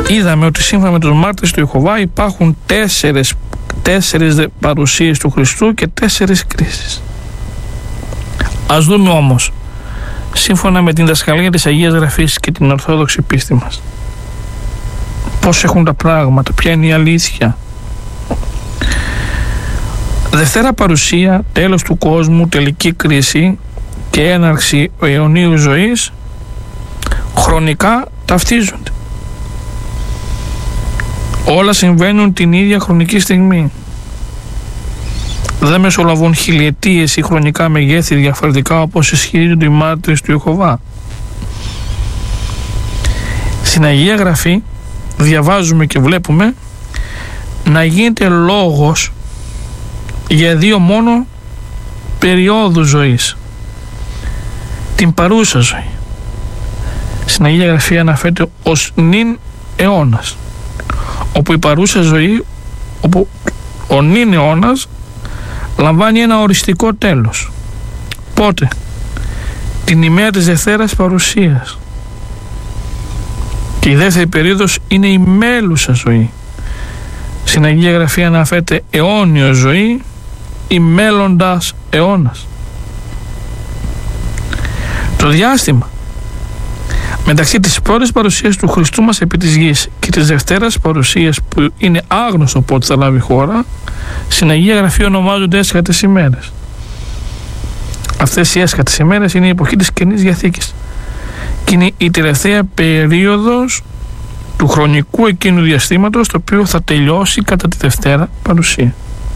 είδαμε ότι σύμφωνα με τους μάρτυρες του Ιεχωβά υπάρχουν τέσσερις παρουσίες του Χριστού και 4 κρίσεις. Ας δούμε όμως, σύμφωνα με την δασκαλία της Αγίας Γραφής και την Ορθόδοξη πίστη μας, πώς έχουν τα πράγματα, ποια είναι η αλήθεια. Δευτέρα παρουσία, τέλος του κόσμου, τελική κρίση και έναρξη αιωνίου ζωής χρονικά ταυτίζονται. Όλα συμβαίνουν την ίδια χρονική στιγμή. Δεν μεσολαβούν χιλιετίες ή χρονικά μεγέθη διαφορετικά όπως ισχυρίζονται οι μάρτυρες του Ιεχωβά. Στην Αγία Γραφή διαβάζουμε και βλέπουμε να γίνεται λόγος για 2 μόνο περιόδους ζωής. Την παρούσα ζωή. Στην Αγία Γραφή αναφέρεται ως νυν αιώνας, όπου η παρούσα ζωή, όπου ο νυν αιώνας λαμβάνει ένα οριστικό τέλος. Πότε? Την ημέρα της Δευτέρας παρουσίας. Και η δεύτερη περίοδος είναι η μέλουσα ζωή. Στην Αγία Γραφή αναφέρεται αιώνιο ζωή ή μέλλοντας αιώνας. Το διάστημα μεταξύ της πρώτης παρουσίας του Χριστού μας επί της γης και της Δευτέρας παρουσίας, που είναι άγνωστο πότε θα λάβει χώρα, στην Αγία Γραφή ονομάζονται έσχατες ημέρες. Αυτές οι έσχατες ημέρες είναι η εποχή της Καινής Διαθήκης και είναι η τελευταία περίοδος του χρονικού εκείνου διαστήματος, το οποίο θα τελειώσει κατά τη Δευτέρα παρουσία.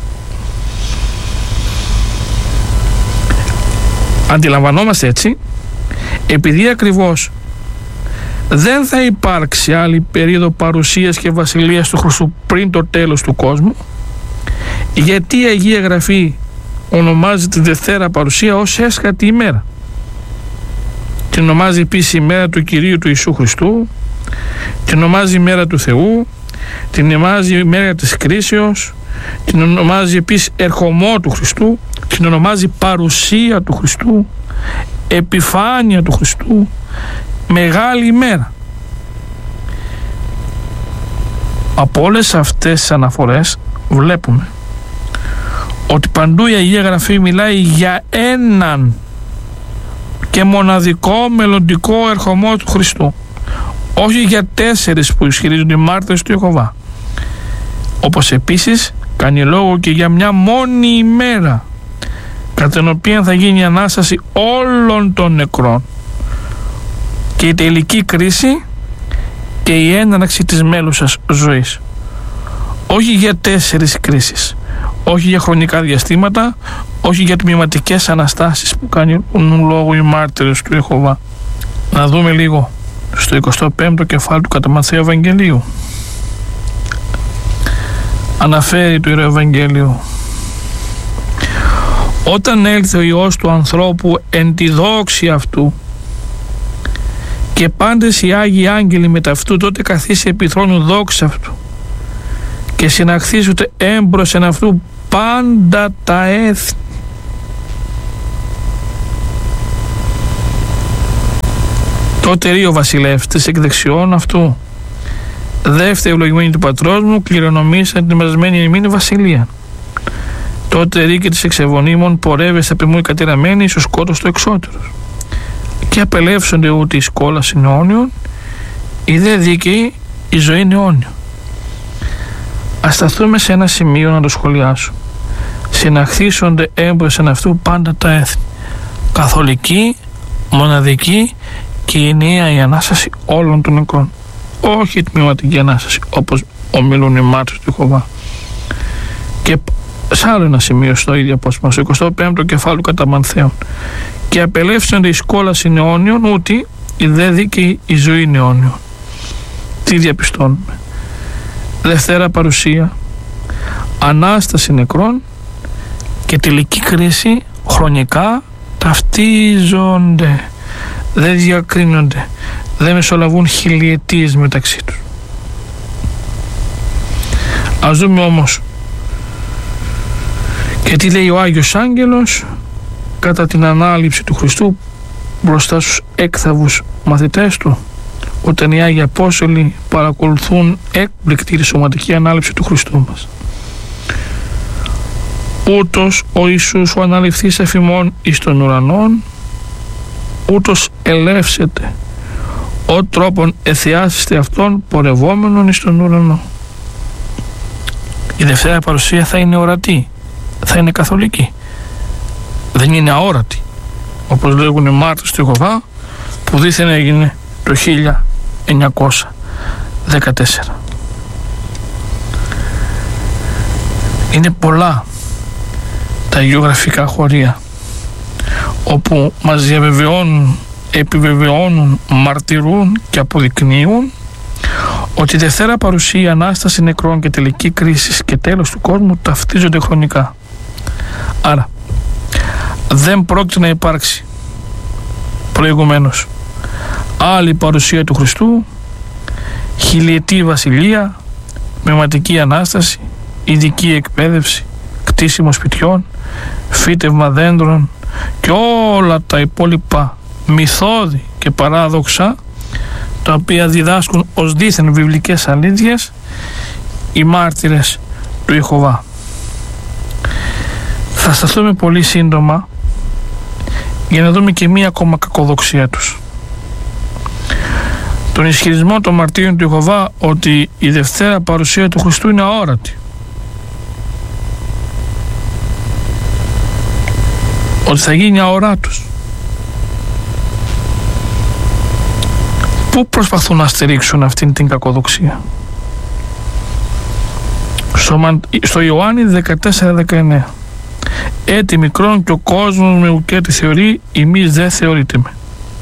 Αντιλαμβανόμαστε έτσι, επειδή ακριβώς δεν θα υπάρξει άλλη περίοδο παρουσίας και βασιλείας του Χριστού πριν το τέλος του κόσμου, γιατί η Αγία Γραφή ονομάζει τη Δευτέρα παρουσία ως έσχατη ημέρα. Την ονομάζει επίσης ημέρα του Κυρίου του Ιησού Χριστού, την ονομάζει ημέρα του Θεού, την ονομάζει ημέρα της κρίσεως, την ονομάζει επίσης ερχομό του Χριστού, την ονομάζει παρουσία του Χριστού, επιφάνεια του Χριστού, μεγάλη ημέρα. Από όλες αυτές τις αναφορές βλέπουμε ότι παντού η Αγία Γραφή μιλάει για έναν και μοναδικό μελλοντικό ερχομό του Χριστού, όχι για 4 που ισχυρίζονται οι μάρτυρες του Ιεχωβά. Όπως επίσης κάνει λόγο και για μια μόνη ημέρα κατά την οποία θα γίνει η Ανάσταση όλων των νεκρών και η τελική κρίση και η έναρξη της μέλουσας ζωής. Όχι για 4 κρίσεις, όχι για χρονικά διαστήματα, όχι για τμηματικές αναστάσεις που κάνουν λόγο οι μάρτυρες του Ιεχωβά. Να δούμε λίγο στο 25ο κεφάλαιο του κατά Ματθαίου Ευαγγελίου. Αναφέρει το Ιερό Ευαγγέλιο: όταν έλθει ο Υιός του ανθρώπου εν τη δόξη αυτού και πάντες οι Άγιοι Άγγελοι μετά αυτού, τότε καθίσει επί θρόνου δόξης αυτού και συναχθήσονται έμπρος εν αυτού πάντα τα έθνη. Τότε ρί ο βασιλεύς της εκ δεξιών αυτού, δεύτερη ευλογημένη του πατρός μου, κληρονομήσαν την μεσμένη ημίνη βασιλεία. Τότε ρί και της εξεβονίμων πορεύεστε επί μου οι κατηραμένοι εις ο σκότος του εξώτερος. Και απελεύσονται ούτε η σκόλας είναι αιώνιον, η δε δίκαιη η ζωή είναι αιώνιο. Ας σταθούμε σε ένα σημείο να το σχολιάσω. Συναχθήσονται έμπρος εν αυτού πάντα τα έθνη. Καθολική, μοναδική και ενιαία η Ανάσταση όλων των νεκρών. Όχι η τμηματική Ανάσταση όπως ομιλούν οι μάρτυρες του Ιεχωβά. Και σε άλλο ένα σημείο στο ίδιο απόσπασμα, στο 25ο κεφάλαιο κατά Ματθαίων. Και απελεύσονται η σκόλας είναι αιώνιον, ούτε η δε δίκαιη η ζωή είναι αιώνιον. Τι διαπιστώνουμε? Δευτέρα παρουσία, Ανάσταση νεκρών και τελική κρίση χρονικά ταυτίζονται, δεν διακρίνονται, δεν μεσολαβούν χιλιετίες μεταξύ τους. Ας δούμε όμως και τι λέει ο Άγιος Άγγελος κατά την ανάληψη του Χριστού μπροστά στους έκθαβους μαθητές του, όταν οι Άγιοι Απόστολοι παρακολουθούν έκπληκτοι τη σωματική ανάληψη του Χριστού μας. Ούτως ο Ιησούς ο αναληφθής εφημών εις των ουρανών, ούτως ελεύσεται ο τρόπον εθιάσιστε αυτόν πορευόμενον εις τον ουρανό. Η Δευτέρα παρουσία θα είναι ορατή, θα είναι καθολική, δεν είναι αόρατη, όπως λέγουν οι μάρτυρες του Ιεχωβά, που δήθεν έγινε το 1914. Είναι πολλά τα γεωγραφικά χωρία όπου μας διαβεβαιώνουν, επιβεβαιώνουν, μαρτυρούν και αποδεικνύουν ότι η Δευτέρα παρουσία, Ανάσταση νεκρών και τελική κρίση και τέλος του κόσμου ταυτίζονται χρονικά. Άρα δεν πρόκειται να υπάρξει προηγουμένως άλλη παρουσία του Χριστού, χιλιετή βασιλεία, πνευματική Ανάσταση, ειδική εκπαίδευση, κτίσιμο σπιτιών, φύτευμα δέντρων και όλα τα υπόλοιπα μυθώδη και παράδοξα, τα οποία διδάσκουν ως δίθεν βιβλικές αλήθειες οι μάρτυρες του Ιεχωβά. Θα σταθούμε πολύ σύντομα για να δούμε και μία ακόμα κακοδοξία τους. Τον ισχυρισμό των μαρτύρων του Ιεχωβά ότι η Δευτέρα παρουσία του Χριστού είναι αόρατη. Ότι θα γίνει αοράτος. Πού προσπαθούν να στηρίξουν αυτήν την κακοδοξία? Στο Ιωάννη 14-19. Έτι μικρόν και ο κόσμος με ουκέτη θεωρεί, εμείς δεν θεωρείται με.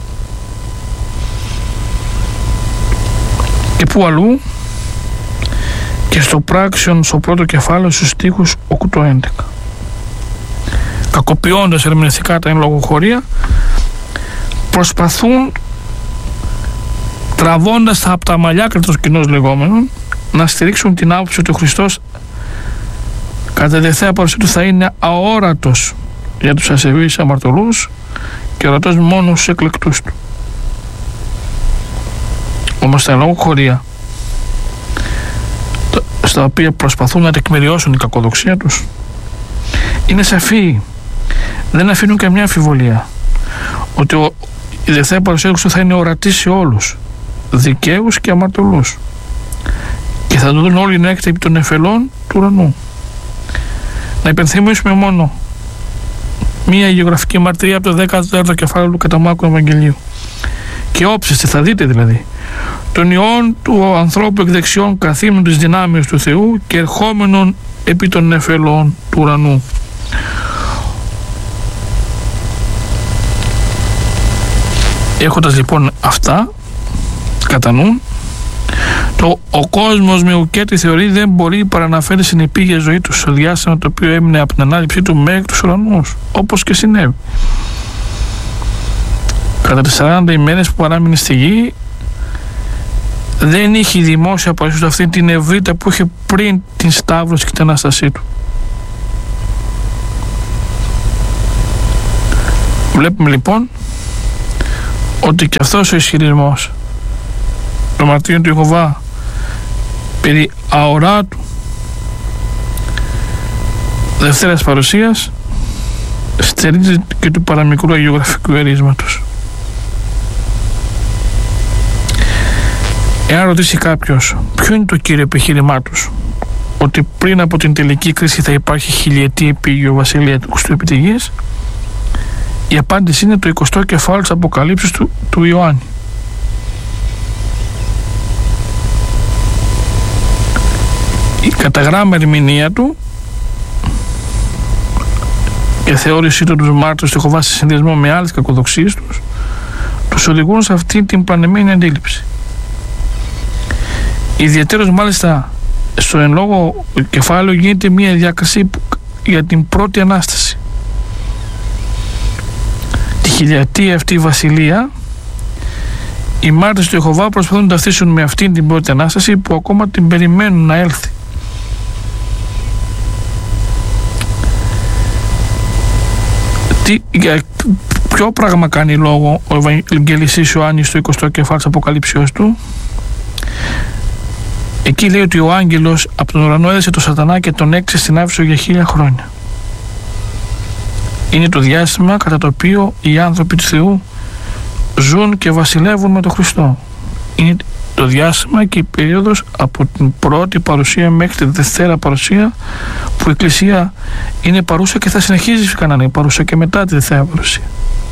Και πού αλλού? Και στο πράξιον, στο πρώτο κεφάλαιο, στους στίχους 8-11. Κακοποιώντας ερμηνευτικά τα εν λόγω χωρία, προσπαθούν, τραβώντας τα από τα μαλλιά των κοινώς λεγόμενων, να στηρίξουν την άποψη ότι ο Χριστός κατά τη Δευτέρα παρουσία του θα είναι αόρατος για τους ασεβείς αμαρτωλούς και ορατός μόνο στους εκλεκτούς του. Όμως τα εν λόγω χωρία, στα οποία προσπαθούν να τεκμηριώσουν την κακοδοξία τους, είναι σαφή, δεν αφήνουν καμιά αμφιβολία ότι η Δευτέρα παρουσία του θα είναι ορατή σε όλους, δικαίους και αμαρτωλούς, και θα το δουν όλοι να έχετε επί των νεφελών του ουρανού. Να υπενθυμίσουμε μόνο μία γεωγραφική μαρτυρία από το 14ο κεφάλαιο του κατά Μάρκου Ευαγγελίου. Και όψεστε, θα δείτε δηλαδή, τον Υιόν του ανθρώπου εκ δεξιών καθήμενον της δυνάμεως του Θεού και ερχόμενον επί των νεφελών του ουρανού. Έχοντας λοιπόν αυτά κατά νου, ο κόσμος με ουκέτη θεωρεί δεν μπορεί παρά να φέρει στην επίγεια ζωή του στο διάστημα το οποίο έμεινε από την ανάληψή του μέχρι τους ουρανούς, όπως και συνέβη. Κατά τις 40 ημέρες που παράμεινε στη γη, δεν είχε δημόσια παρουσία αυτή την ευρύτητα που είχε πριν την Σταύρωση και την Ανάστασή του. Βλέπουμε λοιπόν ότι και αυτός ο ισχυρισμός των μαρτύρων του Ιεχωβά περί αοράτου Δευτέρας παρουσίας στερείται και του παραμικρού αγιογραφικού ερίσματος. Εάν ρωτήσει κάποιος ποιο είναι το κύριο επιχείρημά τους, ότι πριν από την τελική κρίση θα υπάρχει χιλιετή επίγειο βασιλεία του Χριστού επί τη γης, η απάντηση είναι το 20ο κεφάλαιο της Αποκαλύψης του Ιωάννη. Η καταγράμμα ερμηνεία του και θεώρησή του τους μάρτυρες του Ιεχωβά σε συνδυασμό με άλλες κακοδοξίες τους οδηγούν σε αυτή την πλανεμένη αντίληψη. Ιδιαιτέρως μάλιστα στο εν λόγω κεφάλαιο γίνεται μια διάκριση για την πρώτη Ανάσταση. Τη χιλιατή αυτή βασιλεία οι μάρτυρες του Ιεχωβά προσπαθούν να ταυτίσουν με αυτήν την πρώτη Ανάσταση που ακόμα την περιμένουν να έλθει. Για ποιο πράγμα κάνει λόγο ο Ευαγγελιστής Ιωάννης στο 20ο κεφάλαιο της Αποκαλύψεως του? Εκεί λέει ότι ο άγγελος από τον ουρανό έδεσε το σατανά και τον έξε στην Άφησο για 1000 χρόνια. Είναι το διάστημα κατά το οποίο οι άνθρωποι του Θεού ζουν και βασιλεύουν με τον Χριστό. Είναι το διάστημα και η περίοδος από την πρώτη παρουσία μέχρι τη δευτέρα παρουσία, που η Εκκλησία είναι παρούσα και θα συνεχίζει φυσικά να είναι παρούσα και μετά τη δευτέρα παρουσία.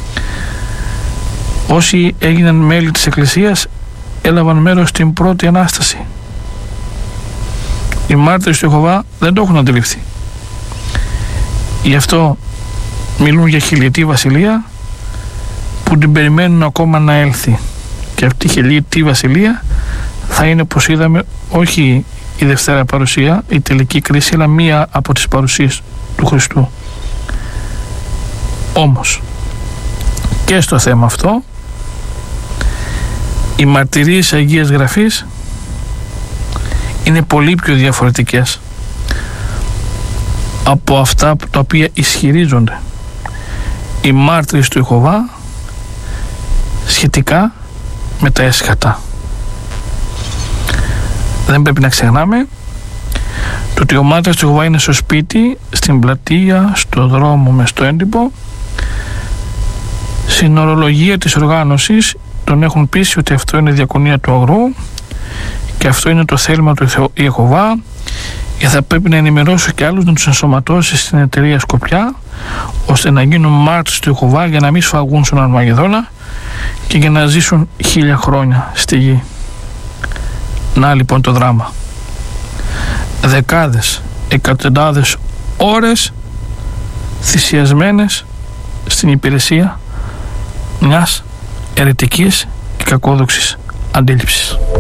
Όσοι έγιναν μέλη της Εκκλησίας έλαβαν μέρος στην πρώτη Ανάσταση. Οι μάρτυρες του Ιεχωβά δεν το έχουν αντιληφθεί. Γι' αυτό μιλούν για χιλιετή βασιλεία που την περιμένουν ακόμα να έλθει. Και αυτή η χιλιετή βασιλεία θα είναι, όπως είδαμε, όχι η δευτέρα παρουσία, η τελική κρίση, αλλά μία από τις παρουσίες του Χριστού. Όμως και στο θέμα αυτό οι μαρτυρίες Αγίας Γραφής είναι πολύ πιο διαφορετικές από αυτά τα οποία ισχυρίζονται οι μάρτυρες του Ιεχωβά σχετικά με τα έσχατα. Δεν πρέπει να ξεχνάμε το ότι ο μάρτυρας του Ιεχωβά είναι στο σπίτι, στην πλατεία, στο δρόμο, μες στο έντυπο. Στην ορολογία της οργάνωσης τον έχουν πείσει ότι αυτό είναι διακονία του αγρού και αυτό είναι το θέλημα του Ιεχωβά, και θα πρέπει να ενημερώσει και άλλους να τους ενσωματώσει στην εταιρεία Σκοπιά, ώστε να γίνουν μάρτυρες του Ιεχωβά για να μην σφαγούν στον Αρμαγεδόνα και για να ζήσουν 1000 χρόνια στη γη. Να λοιπόν το δράμα. Δεκάδες, εκατοντάδες ώρες θυσιασμένες στην υπηρεσία μιας αιρετικής και κακόδοξης αντίληψης.